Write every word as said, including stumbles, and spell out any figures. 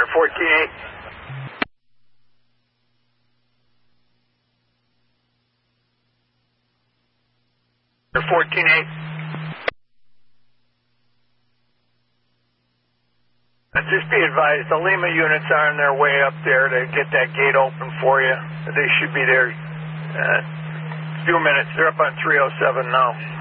fourteen eight. fourteen eight. Just be advised, the Lima units are on their way up there to get that gate open for you. They should be there in a few minutes. They're up on three oh seven now.